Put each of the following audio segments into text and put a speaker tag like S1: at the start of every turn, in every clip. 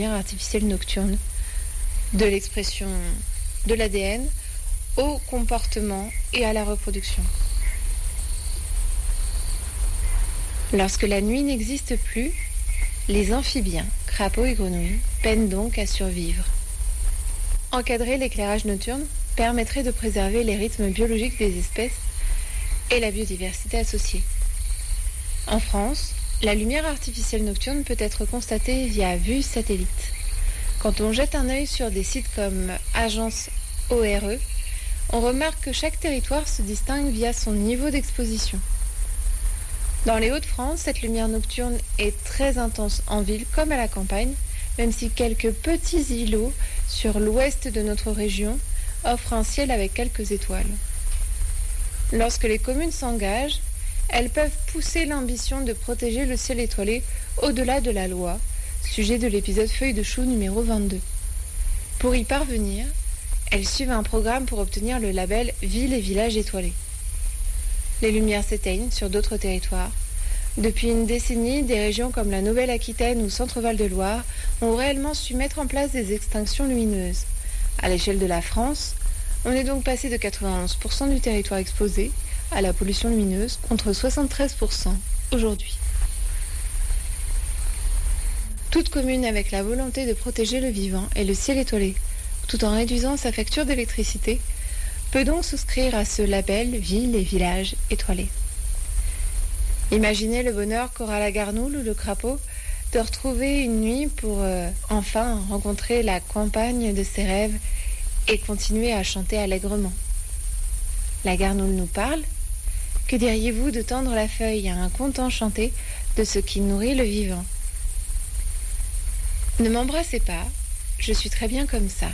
S1: lumière artificielle nocturne, de l'expression de l'ADN au comportement et à la reproduction. Lorsque la nuit n'existe plus, les amphibiens, crapauds et grenouilles, peinent donc à survivre. Encadrer l'éclairage nocturne permettrait de préserver les rythmes biologiques des espèces et la biodiversité associée. En France, la lumière artificielle nocturne peut être constatée via vue satellite. Quand on jette un œil sur des sites comme Agence ORE, on remarque que chaque territoire se distingue via son niveau d'exposition. Dans les Hauts-de-France, cette lumière nocturne est très intense en ville comme à la campagne, même si quelques petits îlots sur l'ouest de notre région offrent un ciel avec quelques étoiles. Lorsque les communes s'engagent, elles peuvent pousser l'ambition de protéger le ciel étoilé au-delà de la loi, sujet de l'épisode Feuille de chou numéro 22. Pour y parvenir, elles suivent un programme pour obtenir le label Ville et Village étoilés. Les lumières s'éteignent sur d'autres territoires. Depuis une décennie, des régions comme la Nouvelle-Aquitaine ou Centre-Val de Loire ont réellement su mettre en place des extinctions lumineuses. À l'échelle de la France, on est donc passé de 91% du territoire exposé à la pollution lumineuse contre 73% aujourd'hui. Toute commune avec la volonté de protéger le vivant et le ciel étoilé, tout en réduisant sa facture d'électricité, peut donc souscrire à ce label Ville et Village étoilés. Imaginez le bonheur qu'aura la garnoule ou le crapaud de retrouver une nuit pour enfin rencontrer la campagne de ses rêves et continuer à chanter allègrement. La garnoule nous parle. Que diriez-vous de tendre la feuille à un conte enchanté de ce qui nourrit le vivant? Ne m'embrassez pas, je suis très bien comme ça.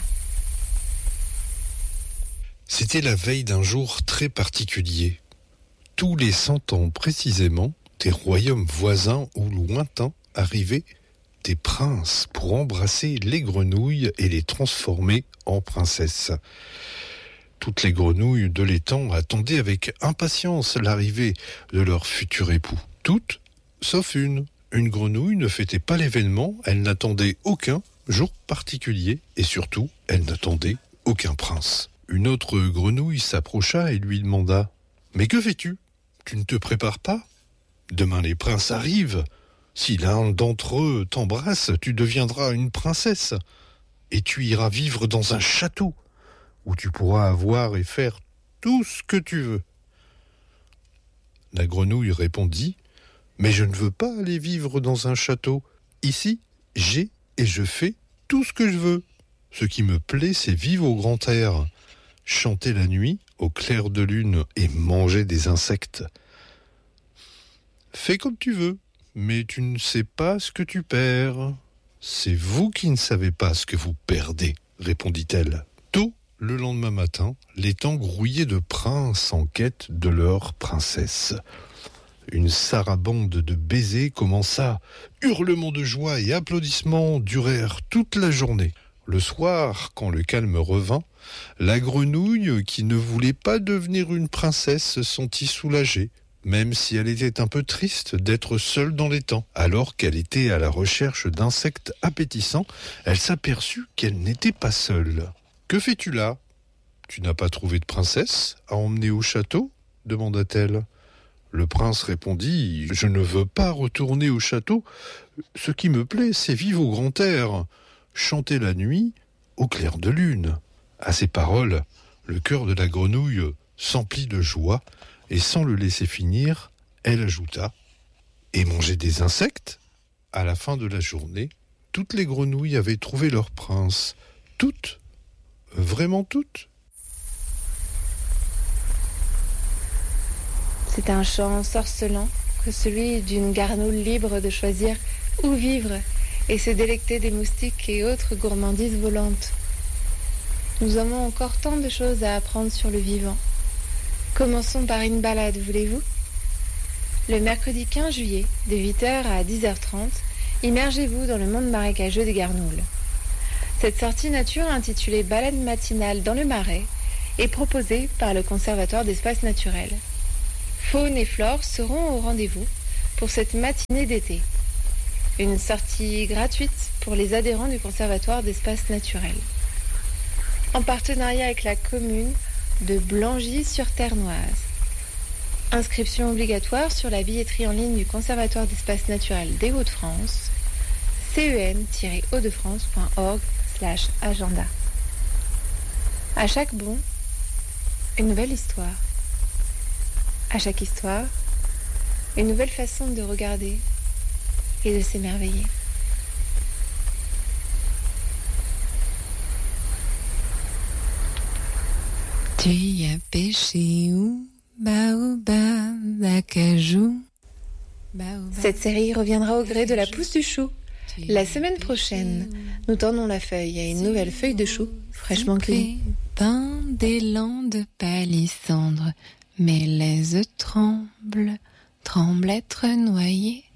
S2: C'était la veille d'un jour très particulier. Tous les 100 ans précisément, des royaumes voisins ou lointains arrivaient des princes pour embrasser les grenouilles et les transformer en princesses. Toutes les grenouilles de l'étang attendaient avec impatience l'arrivée de leur futur époux. Toutes, sauf une. Une grenouille ne fêtait pas l'événement, elle n'attendait aucun jour particulier et surtout, elle n'attendait aucun prince. Une autre grenouille s'approcha et lui demanda « Mais que fais-tu ? Tu ne te prépares pas ? Demain les princes arrivent. Si l'un d'entre eux t'embrasse, tu deviendras une princesse et tu iras vivre dans un château où tu pourras avoir et faire tout ce que tu veux. » La grenouille répondit « Mais je ne veux pas aller vivre dans un château. Ici, j'ai et je fais tout ce que je veux. Ce qui me plaît, c'est vivre au grand air, chanter la nuit au clair de lune et manger des insectes. Fais comme tu veux, mais tu ne sais pas ce que tu perds. C'est vous qui ne savez pas ce que vous perdez, répondit-elle. Tôt le lendemain matin, l'étang grouillait de princes en quête de leur princesse. Une sarabande de baisers commença. Hurlements de joie et applaudissements durèrent toute la journée. Le soir, quand le calme revint, la grenouille, qui ne voulait pas devenir une princesse, se sentit soulagée, même si elle était un peu triste d'être seule dans l'étang. Alors qu'elle était à la recherche d'insectes appétissants, elle s'aperçut qu'elle n'était pas seule. « Que fais-tu là ? Tu n'as pas trouvé de princesse à emmener au château ?» demanda-t-elle. Le prince répondit « Je ne veux pas retourner au château. Ce qui me plaît, c'est vivre au grand air, chanter la nuit au clair de lune. » À ces paroles, le cœur de la grenouille s'emplit de joie et sans le laisser finir, elle ajouta « Et manger des insectes ?» À la fin de la journée, toutes les grenouilles avaient trouvé leur prince. Toutes, vraiment toutes.
S1: C'est un chant sorcelant que celui d'une garnoule libre de choisir où vivre et se délecter des moustiques et autres gourmandises volantes. Nous avons encore tant de choses à apprendre sur le vivant. Commençons par une balade, voulez-vous ? Le mercredi 15 juillet, de 8h à 10h30, immergez-vous dans le monde marécageux des garnoules. Cette sortie nature intitulée « Balade matinale dans le Marais » est proposée par le Conservatoire d'espaces naturels. Faune et flore seront au rendez-vous pour cette matinée d'été. Une sortie gratuite pour les adhérents du Conservatoire d'espaces naturels. En partenariat avec la commune de Blangy-sur-Ternoise. Inscription obligatoire sur la billetterie en ligne du Conservatoire d'espaces naturels des Hauts-de-France, cen-hautedefrance.org/agenda. À chaque bon, une nouvelle histoire. À chaque histoire, une nouvelle façon de regarder et de s'émerveiller.
S3: Tu as pêché où? Baobab, acajou.
S1: Cette série reviendra au gré de la pousse du chou. La semaine prochaine, nous tendons la feuille à une nouvelle feuille de chou fraîchement cueillie.
S3: Dans des landes palissandres, mes laises tremblent, tremblent être noyées.